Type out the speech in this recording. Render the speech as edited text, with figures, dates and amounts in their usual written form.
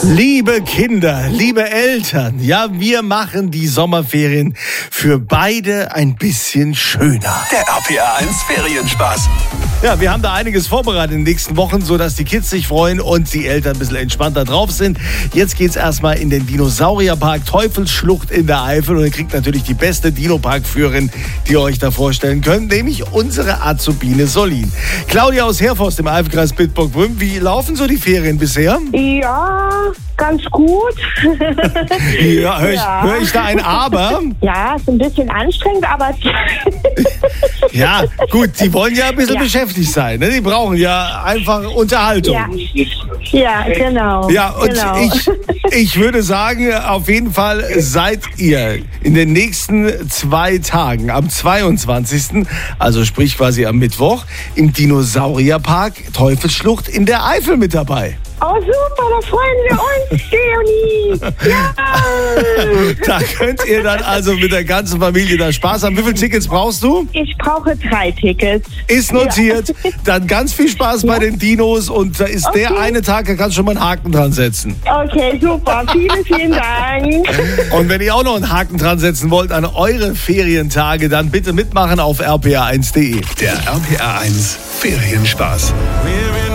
Liebe Kinder, liebe Eltern, ja, wir machen die Sommerferien für beide ein bisschen schöner. Der RPA 1 Ferienspaß. Ja, wir haben da einiges vorbereitet in den nächsten Wochen, sodass die Kids sich freuen und die Eltern ein bisschen entspannter drauf sind. Jetzt geht's erstmal in den Dinosaurierpark Teufelsschlucht in der Eifel und ihr kriegt natürlich die beste Dino-Park-Führerin, die ihr euch da vorstellen könnt, nämlich unsere Azubine Solin. Claudia aus Herforst im Eifelkreis Bitburg-Brünn, wie laufen so die Ferien bisher? Ja, ganz gut. Ja, hör ich da ein Aber? Ja, ist ein bisschen anstrengend, aber... Ja, gut, die wollen ja ein bisschen beschäftigt sein. Ne? Die brauchen ja einfach Unterhaltung. Ja, genau. Ja, und genau. ich würde sagen, auf jeden Fall seid ihr in den nächsten 2 Tagen, am 22., also sprich quasi am Mittwoch, im Dinosaurierpark Teufelsschlucht in der Eifel mit dabei. Oh, super, da freuen wir uns, Leonie. Ja. Da könnt ihr dann also mit der ganzen Familie da Spaß haben. Wie viele Tickets brauchst du? Ich brauche 3 Tickets. Ist notiert. Ja. Dann ganz viel Spaß bei den Dinos und da ist der eine Tag, da kannst du schon mal einen Haken dran setzen. Okay, super. Vielen, vielen Dank. Und wenn ihr auch noch einen Haken dran setzen wollt an eure Ferientage, dann bitte mitmachen auf rpa1.de. Der RPA 1 Ferienspaß.